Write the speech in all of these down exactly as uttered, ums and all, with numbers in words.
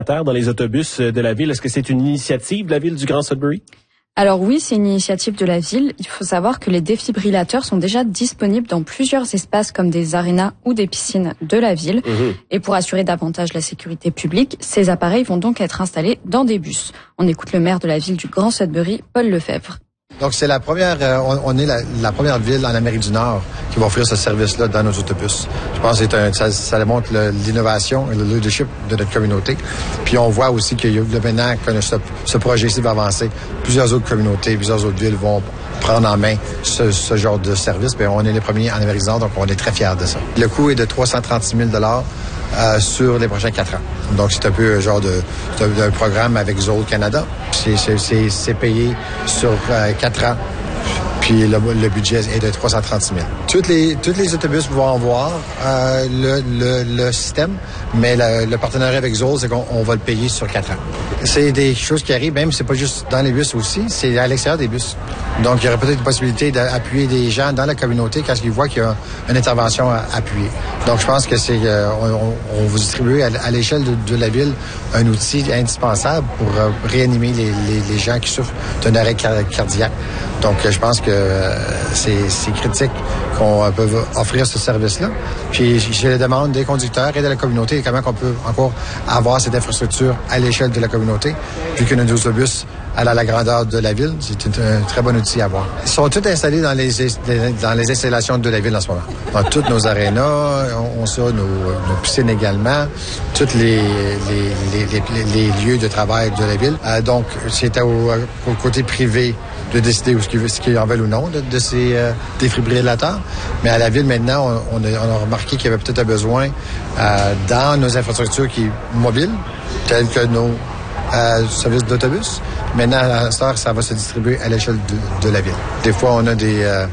Dans les autobus de la ville, est-ce que c'est une initiative de la ville du Grand Sudbury? Alors oui, c'est une initiative de la ville. Il faut savoir que les défibrillateurs sont déjà disponibles dans plusieurs espaces comme des arénas ou des piscines de la ville. Mmh. Et pour assurer davantage la sécurité publique, ces appareils vont donc être installés dans des bus. On écoute le maire de la ville du Grand Sudbury, Paul Lefebvre. Donc, c'est la première, euh, on, on est la, la première ville en Amérique du Nord qui va offrir ce service-là dans nos autobus. Je pense que c'est un, ça, ça démontre le, l'innovation et le leadership de notre communauté. Puis, on voit aussi que là, maintenant que ce, ce projet-ci va avancer, plusieurs autres communautés, plusieurs autres villes vont prendre en main ce, ce genre de service. Bien, on est les premiers en Amérique du Nord, donc on est très fiers de ça. Le coût est de trois cent trente-six mille dollars euh, sur les prochains quatre ans. Donc, c'est un peu un genre de, de, d'un programme avec Zoll Canada. C'est, c'est, c'est, c'est payé sur euh, quatre ans. Puis le, le budget est de trois cent trente-six mille. Toutes les, tous les autobus vont avoir euh, le, le, le système, mais le, le partenariat avec Zoll, c'est qu'on on va le payer sur quatre ans. C'est des choses qui arrivent, même c'est pas juste dans les bus aussi, c'est à l'extérieur des bus. Donc, il y aurait peut-être une possibilité d'appuyer des gens dans la communauté quand ils voient qu'il y a une intervention à appuyer. Donc, je pense que c'est euh, on, on va distribuer à, à l'échelle de, de la ville un outil indispensable pour euh, réanimer les, les, les gens qui souffrent d'un arrêt cardiaque. Donc, je pense que euh, c'est, c'est critique qu'on euh, peut offrir ce service-là. Puis, j'ai la demande des conducteurs et de la communauté, comment on peut encore avoir cette infrastructure à l'échelle de la communauté, vu que nos autobus à la, la grandeur de la ville, c'est un, un très bon outil à avoir. Ils sont tous installés dans les, dans les installations de la ville en ce moment. Dans toutes nos arénas, on, on ça, nos, nos piscines également, tous les, les, les, les, les lieux de travail de la ville. Euh, donc, c'est au, au côté privé de décider où ce qu'ils, ce qu'ils en veulent ou non de, de ces euh, défibrillateurs. Mais à la ville, maintenant, on, on, a, on a remarqué qu'il y avait peut-être un besoin euh, dans nos infrastructures qui mobiles, telles que nos Euh, service d'autobus. Maintenant, à cette heure, ça va se distribuer à l'échelle de, de la ville. Des fois, on a des, euh,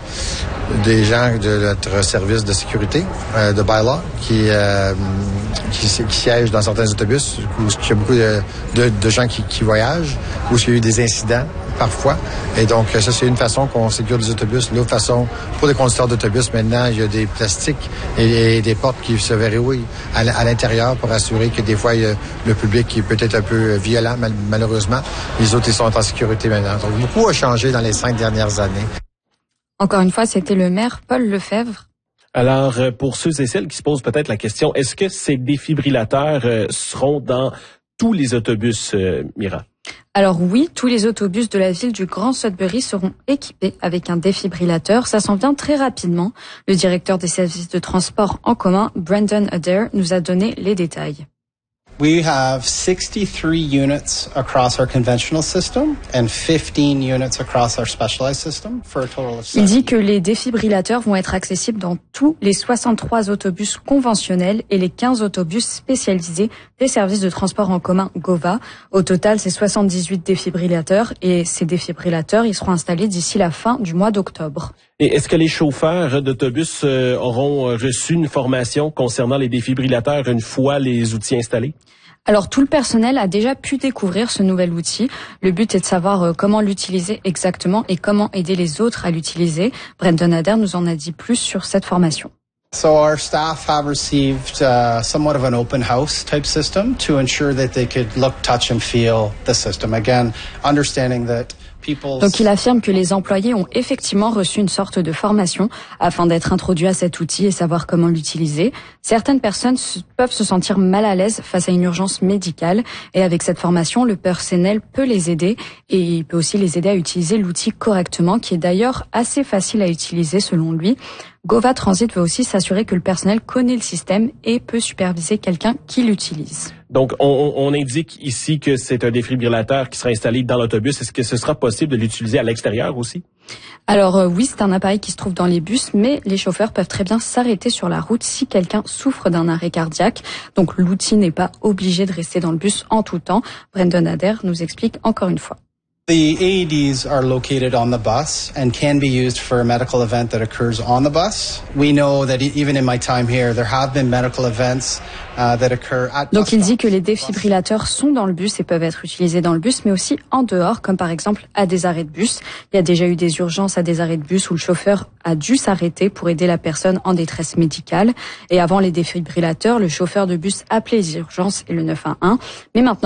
des gens de notre service de sécurité, euh, de bylaw, qui, euh, qui, qui siègent dans certains autobus, où il y a beaucoup de, de, de gens qui, qui voyagent, où il y a eu des incidents parfois. Et donc, ça, c'est une façon qu'on sécure les autobus. L'autre façon, pour les conducteurs d'autobus, maintenant, il y a des plastiques et, et des portes qui se verrouillent à, à l'intérieur pour assurer que des fois, il y a le public qui est peut-être un peu violent, mal, malheureusement. Les autres, ils sont en sécurité maintenant. Donc, beaucoup a changé dans les cinq dernières années. Encore une fois, c'était le maire Paul Lefebvre. Alors, pour ceux et celles qui se posent peut-être la question, est-ce que ces défibrillateurs euh, seront dans tous les autobus, euh, Mira? Alors oui, tous les autobus de la ville du Grand Sudbury seront équipés avec un défibrillateur. Ça s'en vient très rapidement. Le directeur des services de transport en commun, Brandon Adair, nous a donné les détails. We have sixty-three units across our conventional system and fifteen units across our specialized system for a total of seventy. Il dit que les défibrillateurs vont être accessibles dans tous les soixante-trois autobus conventionnels et les quinze autobus spécialisés des services de transport en commun GOVA. Au total, c'est soixante-dix-huit défibrillateurs et ces défibrillateurs, ils seront installés d'ici la fin du mois d'octobre. Et est-ce que les chauffeurs d'autobus euh, auront reçu une formation concernant les défibrillateurs une fois les outils installés? Alors tout le personnel a déjà pu découvrir ce nouvel outil. Le but est de savoir comment l'utiliser exactement et comment aider les autres à l'utiliser. Brandon Adair nous en a dit plus sur cette formation. So our staff have received uh, somewhat of an open house type system to ensure that they could look, touch and feel the system. Again, understanding that Donc il affirme que les employés ont effectivement reçu une sorte de formation afin d'être introduits à cet outil et savoir comment l'utiliser. Certaines personnes peuvent se sentir mal à l'aise face à une urgence médicale et avec cette formation, le personnel peut les aider et il peut aussi les aider à utiliser l'outil correctement qui est d'ailleurs assez facile à utiliser selon lui. GOVA Transit veut aussi s'assurer que le personnel connaît le système et peut superviser quelqu'un qui l'utilise. Donc, on, on indique ici que c'est un défibrillateur qui sera installé dans l'autobus. Est-ce que ce sera possible de l'utiliser à l'extérieur aussi? Alors euh, oui, c'est un appareil qui se trouve dans les bus, mais les chauffeurs peuvent très bien s'arrêter sur la route si quelqu'un souffre d'un arrêt cardiaque. Donc l'outil n'est pas obligé de rester dans le bus en tout temps. Brandon Adair nous explique encore une fois. The A E Ds are located on the bus and can be used for a medical event that occurs on the bus. We know that even in my time here, there have been medical events uh, that occur at Donc il dit que les défibrillateurs sont dans le bus et peuvent être utilisés dans le bus, mais aussi en dehors, comme par exemple à des arrêts de bus. Il y a déjà eu des urgences à des arrêts de bus où le chauffeur a dû s'arrêter pour aider la personne en détresse médicale. Et avant les défibrillateurs, le chauffeur de bus appelait les urgences et le neuf un un. Mais maintenant,